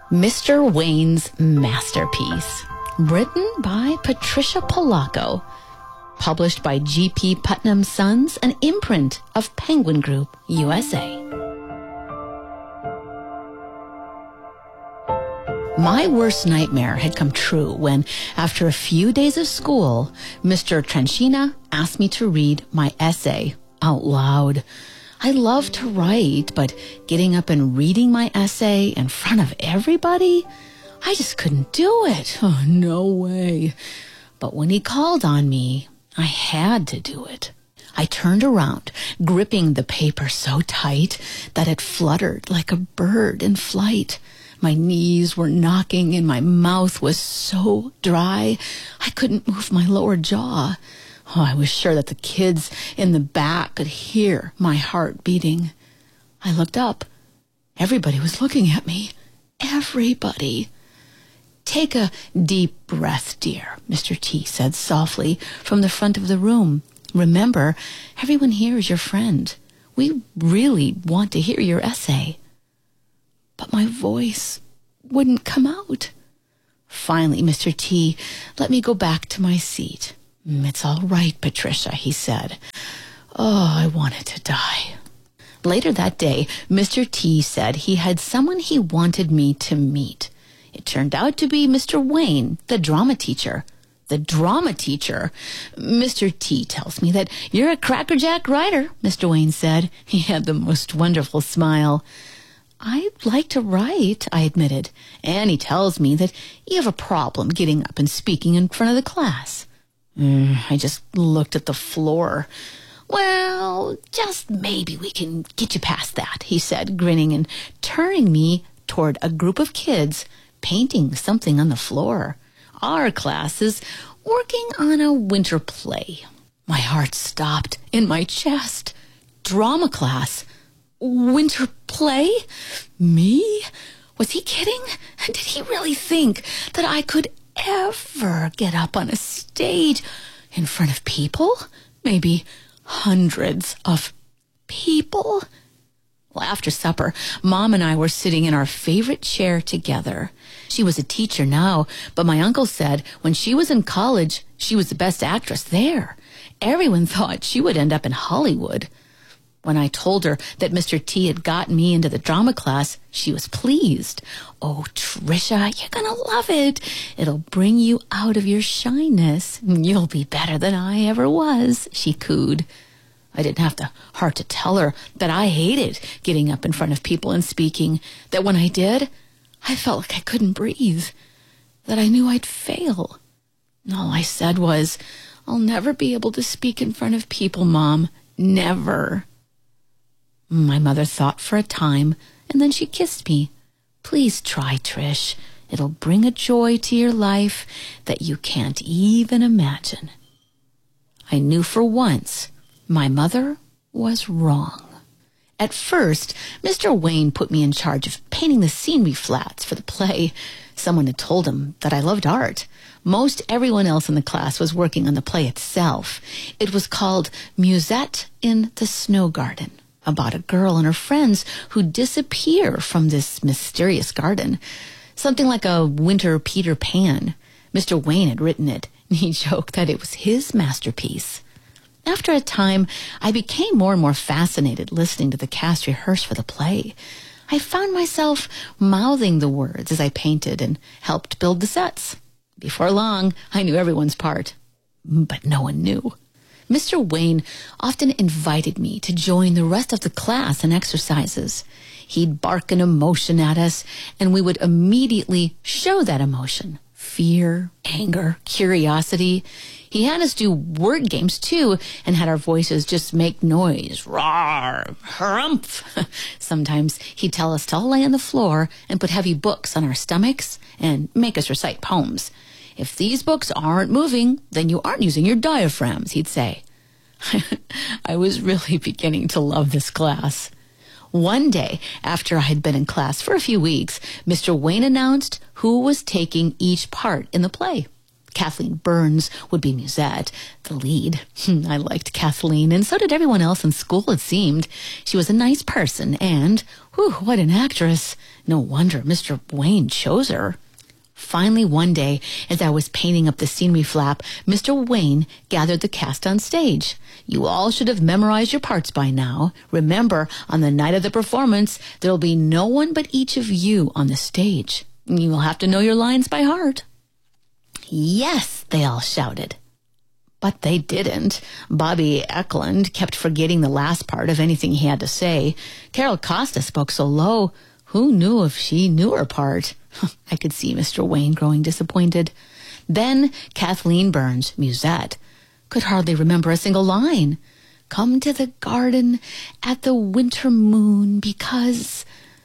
Mr. Wayne's Masterpiece, written by Patricia Polacco, published by G.P. Putnam Sons, an imprint of Penguin Group, USA. My worst nightmare had come true when, after a few days of school, Mr. Tranchina asked me to read my essay out loud. I love to write, but getting up and reading my essay in front of everybody, I just couldn't do it. Oh, no way. But when he called on me, I had to do it. I turned around, gripping the paper so tight that it fluttered like a bird in flight. My knees were knocking and my mouth was so dry, I couldn't move my lower jaw. Oh, I was sure that the kids in the back could hear my heart beating. I looked up. Everybody was looking at me. Everybody. "Take a deep breath, dear," Mr. T said softly from the front of the room. "Remember, everyone here is your friend. We really want to hear your essay." But my voice wouldn't come out. Finally, Mr. T let me go back to my seat. "It's all right, Patricia," he said. Oh, I wanted to die. Later that day, Mr. T said he had someone he wanted me to meet. It turned out to be Mr. Wayne, the drama teacher. The drama teacher? "Mr. T tells me that you're a crackerjack writer," Mr. Wayne said. He had the most wonderful smile. "I'd like to write," I admitted. "And he tells me that you have a problem getting up and speaking in front of the class." I just looked at the floor. "Well, just maybe we can get you past that," he said, grinning and turning me toward a group of kids painting something on the floor. "Our class is working on a winter play." My heart stopped in my chest. Drama class? Winter play? Me? Was he kidding? Did he really think that I could ever get up on a stage in front of people? Maybe hundreds of people? Well, after supper, Mom and I were sitting in our favorite chair together. She was a teacher now, but my uncle said when she was in college, she was the best actress there. Everyone thought she would end up in Hollywood. When I told her that Mr. T had gotten me into the drama class, she was pleased. "Oh, Tricia, you're going to love it. It'll bring you out of your shyness. You'll be better than I ever was," she cooed. I didn't have the heart to tell her that I hated getting up in front of people and speaking, that when I did, I felt like I couldn't breathe, that I knew I'd fail. All I said was, "I'll never be able to speak in front of people, Mom. Never." My mother thought for a time, and then she kissed me. "Please try, Trish. It'll bring a joy to your life that you can't even imagine." I knew for once my mother was wrong. At first, Mr. Wayne put me in charge of painting the scenery flats for the play. Someone had told him that I loved art. Most everyone else in the class was working on the play itself. It was called Musette in the Snow Garden, about a girl and her friends who disappear from this mysterious garden. Something like a winter Peter Pan. Mr. Wayne had written it, and he joked that it was his masterpiece. After a time, I became more and more fascinated listening to the cast rehearse for the play. I found myself mouthing the words as I painted and helped build the sets. Before long, I knew everyone's part, but no one knew. Mr. Wayne often invited me to join the rest of the class in exercises. He'd bark an emotion at us, and we would immediately show that emotion. Fear, anger, curiosity. He had us do word games, too, and had our voices just make noise. Roar, harumph. Sometimes he'd tell us to all lay on the floor and put heavy books on our stomachs and make us recite poems. "If these books aren't moving, then you aren't using your diaphragms," he'd say. I was really beginning to love this class. One day, after I had been in class for a few weeks, Mr. Wayne announced who was taking each part in the play. Kathleen Burns would be Musette, the lead. I liked Kathleen, and so did everyone else in school, it seemed. She was a nice person, and, whew, what an actress. No wonder Mr. Wayne chose her. Finally, one day, as I was painting up the scenery flap, Mr. Wayne gathered the cast on stage. You all should have memorized your parts by now. Remember, on the night of the performance, there'll be no one but each of you on the stage. You will have to know your lines by heart. Yes, they all shouted. But they didn't. Bobby Eklund kept forgetting the last part of anything he had to say. Carol Costa spoke so low. Who knew if she knew her part? I could see Mr. Wayne growing disappointed. Then Kathleen Burns, Musette, could hardly remember a single line. Come to the garden at the winter moon because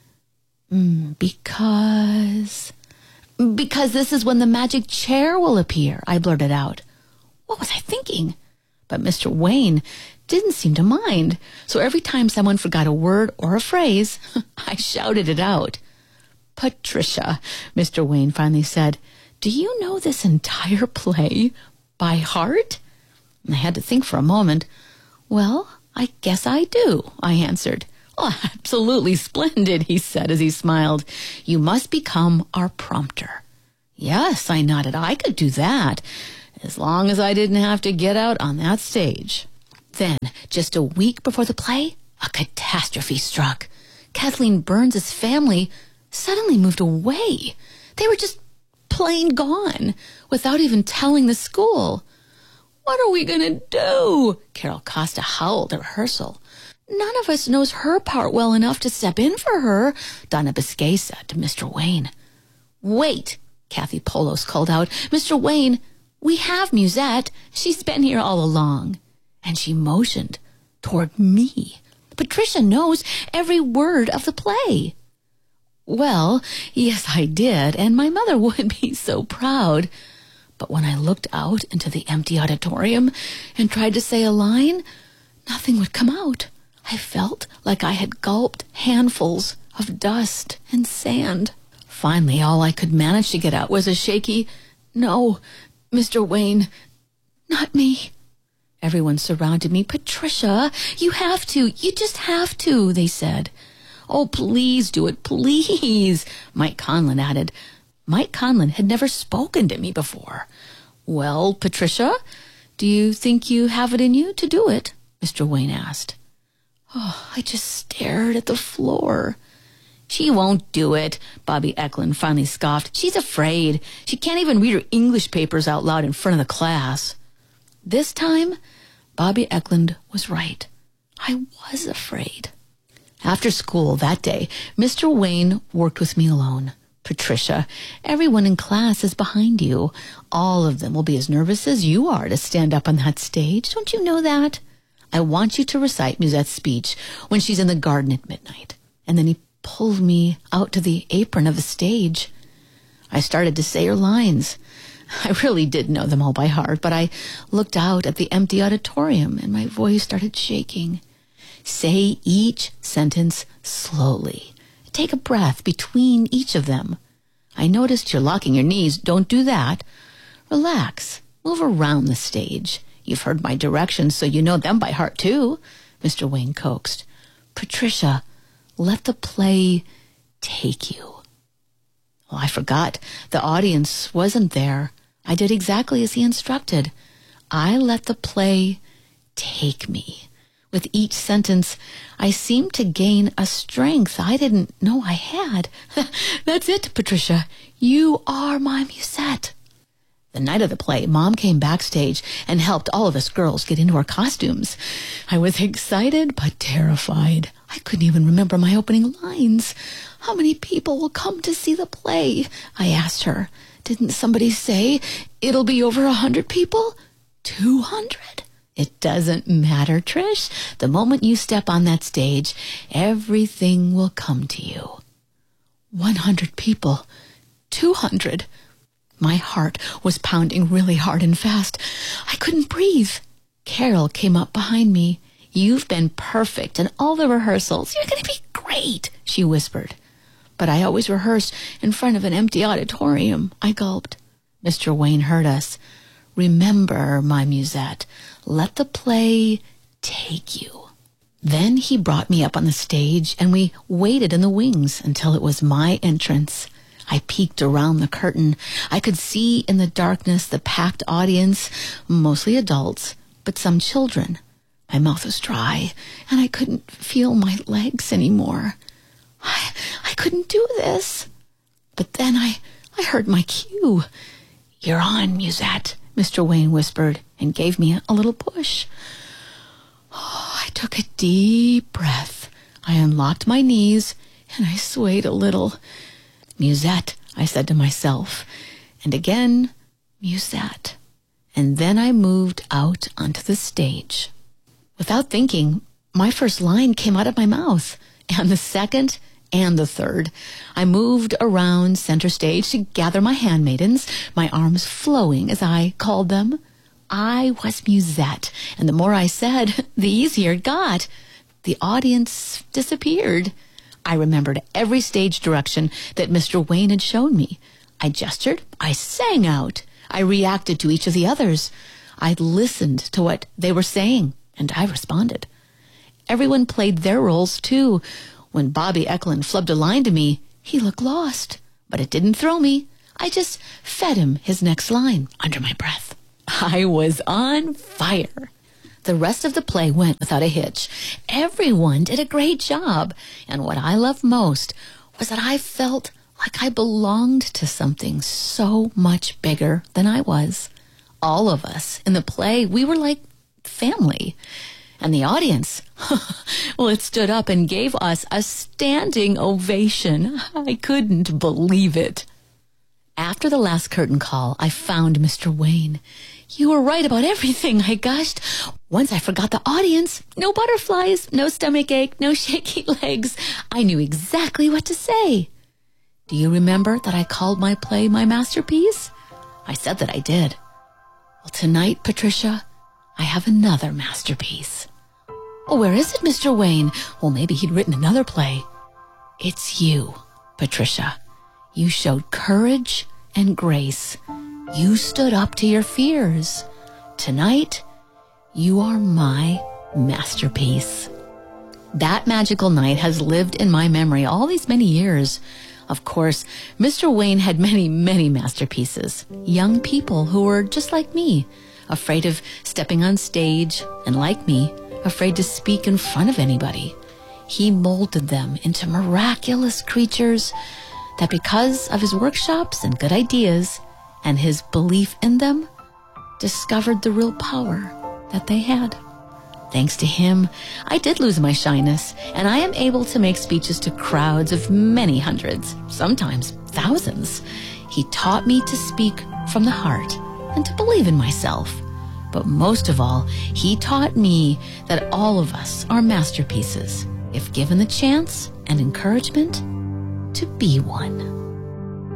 this is when the magic chair will appear, I blurted out. What was I thinking? But Mr. Wayne didn't seem to mind, so every time someone forgot a word or a phrase, I shouted it out. Patricia, Mr. Wayne finally said, do you know this entire play by heart? And I had to think for a moment. Well, I guess I do, I answered. Oh, absolutely splendid, he said as he smiled. You must become our prompter. Yes, I nodded. I could do that, as long as I didn't have to get out on that stage. Then, just a week before the play, a catastrophe struck. Kathleen Burns' family suddenly moved away. They were just plain gone, without even telling the school. What are we going to do? Carol Costa howled at rehearsal. None of us knows her part well enough to step in for her, Donna Biscay said to Mr. Wayne. Wait, Kathy Polos called out. Mr. Wayne, we have Musette. She's been here all along. And she motioned toward me. Patricia knows every word of the play. Well, yes, I did, and my mother would be so proud. But when I looked out into the empty auditorium and tried to say a line, nothing would come out. I felt like I had gulped handfuls of dust and sand. Finally, all I could manage to get out was a shaky, "No, Mr. Wayne, not me." Everyone surrounded me. Patricia, you have to. You just have to, they said. Oh, please do it, please, Mike Conlon added. Mike Conlon had never spoken to me before. Well, Patricia, do you think you have it in you to do it? Mr. Wayne asked. Oh, I just stared at the floor. She won't do it, Bobby Eklund finally scoffed. She's afraid. She can't even read her English papers out loud in front of the class. This time, Bobby Eklund was right. I was afraid. After school that day, Mr. Wayne worked with me alone. Patricia, everyone in class is behind you. All of them will be as nervous as you are to stand up on that stage. Don't you know that? I want you to recite Musette's speech when she's in the garden at midnight. And then he pulled me out to the apron of the stage. I started to say her lines. I really did know them all by heart, but I looked out at the empty auditorium and my voice started shaking. Say each sentence slowly. Take a breath between each of them. I noticed you're locking your knees. Don't do that. Relax. Move around the stage. You've heard my directions, so you know them by heart, too, Mr. Wayne coaxed. Patricia, let the play take you. Well, I forgot. The audience wasn't there. I did exactly as he instructed. I let the play take me. With each sentence, I seemed to gain a strength I didn't know I had. That's it, Patricia. You are my Musette. The night of the play, Mom came backstage and helped all of us girls get into our costumes. I was excited but terrified. I couldn't even remember my opening lines. How many people will come to see the play? I asked her. Didn't somebody say it'll be over 100 people? 200? It doesn't matter, Trish. The moment you step on that stage, everything will come to you. 100 people. 200. My heart was pounding really hard and fast. I couldn't breathe. Carol came up behind me. You've been perfect in all the rehearsals. You're going to be great, she whispered. But I always rehearse in front of an empty auditorium, I gulped. Mr. Wayne heard us. Remember, my Musette, let the play take you. Then he brought me up on the stage and we waited in the wings until it was my entrance. I peeked around the curtain. I could see in the darkness the packed audience, mostly adults, but some children. My mouth was dry and I couldn't feel my legs anymore. I couldn't do this. But then I heard my cue. "You're on, Musette," Mr. Wayne whispered and gave me a little push. Oh, I took a deep breath. I unlocked my knees and I swayed a little. "Musette," I said to myself. And again, Musette. And then I moved out onto the stage. Without thinking, my first line came out of my mouth, and the second and the third. I moved around center stage to gather my handmaidens, my arms flowing as I called them. I was Musette, and the more I said, the easier it got. The audience disappeared. I remembered every stage direction that Mr. Wayne had shown me. I gestured, I sang out, I reacted to each of the others. I listened to what they were saying, and I responded. Everyone played their roles too. When Bobby Eklund flubbed a line to me, he looked lost, but it didn't throw me. I just fed him his next line under my breath. I was on fire. The rest of the play went without a hitch. Everyone did a great job, and what I loved most was that I felt like I belonged to something so much bigger than I was. All of us in the play, we were like family. And the audience, well, it stood up and gave us a standing ovation. I couldn't believe it. After the last curtain call, I found Mr. Wayne. "You were right about everything," I gushed. Once I forgot the audience. No butterflies, no stomach ache, no shaky legs. I knew exactly what to say. "Do you remember that I called my play my masterpiece?" I said that I did. "Well, tonight, Patricia, I have another masterpiece." "Oh, where is it, Mr. Wayne?" Well, maybe he'd written another play. "It's you, Patricia. You showed courage and grace. You stood up to your fears. Tonight, you are my masterpiece." That magical night has lived in my memory all these many years. Of course, Mr. Wayne had many, many masterpieces. Young people who were just like me, afraid of stepping on stage, and like me, afraid to speak in front of anybody. He molded them into miraculous creatures that, because of his workshops and good ideas and his belief in them, discovered the real power that they had. Thanks to him, I did lose my shyness, and I am able to make speeches to crowds of many hundreds, sometimes thousands. He taught me to speak from the heart and to believe in myself. But most of all, he taught me that all of us are masterpieces, if given the chance and encouragement to be one.